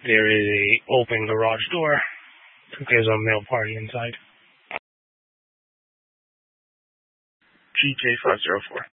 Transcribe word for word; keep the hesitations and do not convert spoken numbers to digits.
There is a open garage door. There's a male party inside. G J five zero four.